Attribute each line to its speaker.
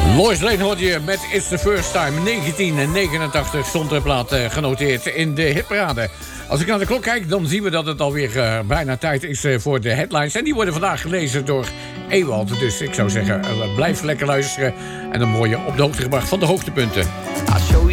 Speaker 1: Lois Lane hoorde je met It's the First Time. 1989 stond de plaat genoteerd in de hitparade. Als ik naar de klok kijk, dan zien we dat het alweer bijna tijd is voor de headlines. En die worden vandaag gelezen door Ewald. Dus ik zou zeggen, blijf lekker luisteren. En dan word je op de hoogte gebracht van de hoogtepunten.